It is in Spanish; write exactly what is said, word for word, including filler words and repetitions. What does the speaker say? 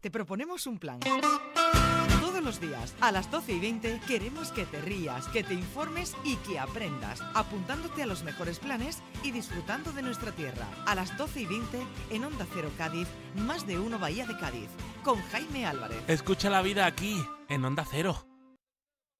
te proponemos un plan. Todos los días, a las doce y veinte, queremos que te rías, que te informes y que aprendas, apuntándote a los mejores planes y disfrutando de nuestra tierra. A las doce y veinte, en Onda Cero Cádiz, Más de Uno Bahía de Cádiz, con Jaime Álvarez. Escucha la vida aquí, en Onda Cero.